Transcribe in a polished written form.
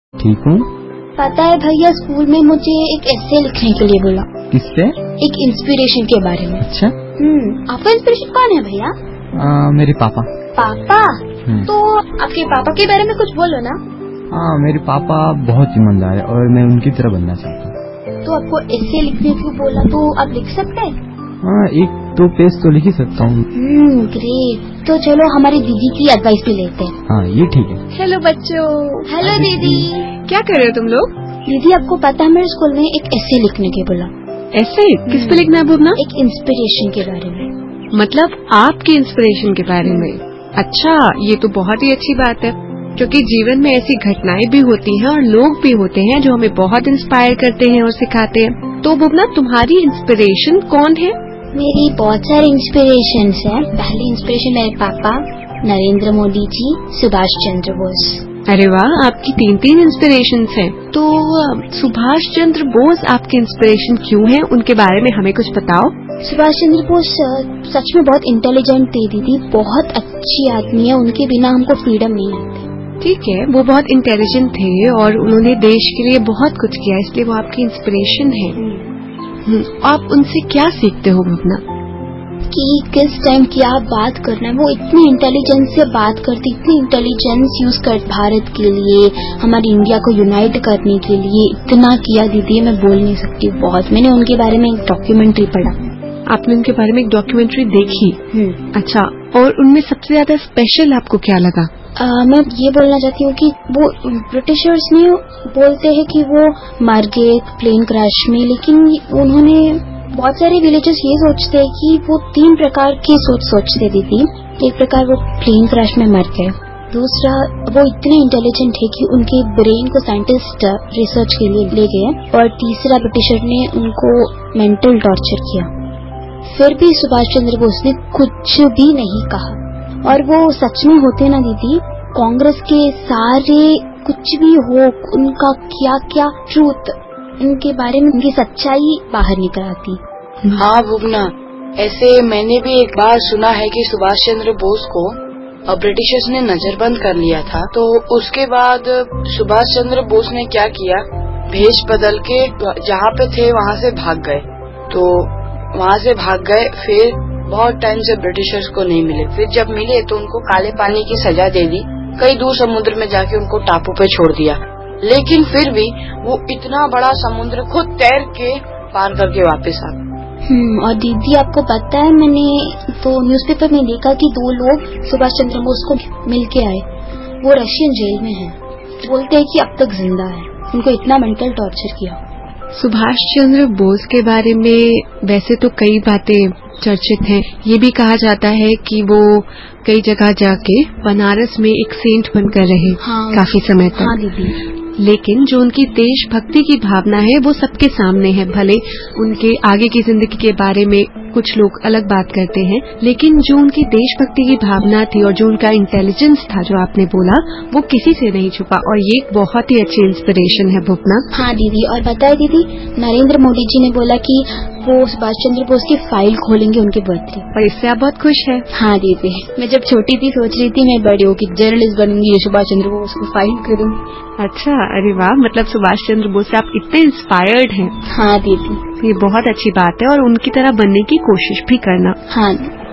ठीक हूँ। पता है भैया, स्कूल में मुझे एक एस्से लिखने के लिए बोला। किससे? एक इंस्पिरेशन के बारे में। अच्छा। आपका इंस्पिरेशन कौन है भैया? मेरे पापा। पापा? तो आपके पापा के बारे में कुछ बोलो ना। मेरे पापा बहुत ईमानदार है और मैं उनकी तरह बनना चाहता हूँ। तो आपको एस्से लिखने को बोला तो आप लिख सकते हैं? एक दो पेज तो लिख ही सकता हूँ। ग्रेट। तो चलो हमारी दीदी की एडवाइस भी लेते हैं। हाँ, ये ठीक है। हेलो बच्चों। हेलो दीदी। क्या कर रहे हो तुम लोग? दीदी आपको पता है, मेरे स्कूल में एक एस्से लिखने के बोला। एस्से? किस पे लिखना है भुवना? एक इंस्पिरेशन के बारे में। मतलब आपके इंस्पिरेशन के बारे में? अच्छा, ये तो बहुत ही अच्छी बात है, क्योंकि जीवन में ऐसी घटनाएं भी होती हैं और लोग भी होते हैं जो हमें बहुत इंस्पायर करते हैं और सिखाते हैं। तो भुवना, तुम्हारी इंस्पिरेशन कौन है? मेरी बहुत सारे इंस्पिरेशन है। पहली इंस्पिरेशन मेरे पापा, नरेंद्र मोदी जी, सुभाष चंद्र बोस। अरे वाह, आपकी तीन इंस्पिरेशंस हैं। तो सुभाष चंद्र बोस आपके इंस्पिरेशन क्यों हैं? उनके बारे में हमें कुछ बताओ। सुभाष चंद्र बोस सच में बहुत इंटेलिजेंट थे दीदी, बहुत अच्छी आदमी है। उनके बिना हमको फ्रीडम नहीं आती। ठीक है, वो बहुत इंटेलिजेंट थे और उन्होंने देश के लिए बहुत कुछ किया, इसलिए वो आपकी इंस्पिरेशन है। आप उनसे क्या सीखते हो भुवना? कि किस टाइम क्या बात करना है। वो इतनी इंटेलिजेंस से बात करती, इतनी इंटेलिजेंस यूज कर भारत के लिए, हमारी इंडिया को यूनाइट करने के लिए इतना किया दीदी, मैं बोल नहीं सकती। बहुत, मैंने उनके बारे में एक डॉक्यूमेंट्री पढ़ा। आपने उनके बारे में एक डॉक्यूमेंट्री देखी? अच्छा, और उनमें सबसे ज्यादा स्पेशल आपको क्या लगा? मैं ये बोलना चाहती हूँ कि वो ब्रिटिशर्स ने बोलते हैं कि वो मर गए प्लेन क्रैश में, लेकिन उन्होंने बहुत सारे विलेजर्स ये सोचते हैं कि वो 3 प्रकार की सोचते दीदी। एक प्रकार वो प्लेन क्रैश में मर गए, दूसरा वो इतने इंटेलिजेंट है कि उनके ब्रेन को साइंटिस्ट रिसर्च के लिए ले गए, और तीसरा ब्रिटिशर ने उनको मेंटल टॉर्चर किया। फिर भी सुभाष चंद्र बोस ने कुछ भी नहीं कहा। और वो सच में होते ना दीदी, कांग्रेस के सारे कुछ भी हो, उनका क्या क्या ट्रूथ, उनके बारे में उनकी सच्चाई बाहर निकल आती। हाँ भुवना, ऐसे मैंने भी एक बार सुना है कि सुभाष चंद्र बोस को ब्रिटिशर्स ने नजरबंद कर लिया था। तो उसके बाद सुभाष चंद्र बोस ने क्या किया, भेष बदल के जहाँ पे थे वहाँ से भाग गए। तो वहाँ से भाग गए, फिर बहुत टाइम से ब्रिटिशर्स को नहीं मिले। फिर जब मिले तो उनको काले पानी की सजा दे दी, कई दूर समुद्र में जाके उनको टापू पे छोड़ दिया। लेकिन फिर भी वो इतना बड़ा समुद्र खुद तैर के पार करके वापस आ गए। और दीदी आपको पता है, मैंने तो न्यूज़पेपर में देखा कि 2 लोग सुभाष चंद्र बोस को मिलके आए। वो रशियन जेल में हैं, बोलते हैं कि अब तक जिंदा है। उनको इतना मेंटल टॉर्चर किया। सुभाष चंद्र बोस के बारे में वैसे तो कई बातें चर्चित हैं। ये भी कहा जाता है कि वो कई जगह जाके बनारस में एक सेंट बनकर रहे काफी समय तक। हाँ दीदी। लेकिन जो उनकी देशभक्ति की भावना है वो सबके सामने है। भले उनके आगे की जिंदगी के बारे में कुछ लोग अलग बात करते हैं, लेकिन जो उनकी देशभक्ति की भावना थी और जो उनका इंटेलिजेंस था, जो आपने बोला, वो किसी से नहीं छुपा। और ये बहुत ही अच्छी इंस्पिरेशन है भुवना। हाँ दीदी, और बताए दीदी, नरेंद्र मोदी जी ने बोला कि वो सुभाष चंद्र बोस की फाइल खोलेंगे उनके बर्थडे। और इससे आप बहुत खुश हैं? हाँ दीदी, मैं जब छोटी थी सोच रही थी मैं बड़ी होकर जर्नलिस्ट बनूंगी, सुभाष चंद्र बोस को फाइल करूंगी। अच्छा, अरे वाह, मतलब सुभाष चंद्र बोस से आप इतने इंस्पायर्ड हैं। हाँ दीदी, ये बहुत अच्छी बात है, और उनकी तरह बनने की कोशिश भी करना। हाँ।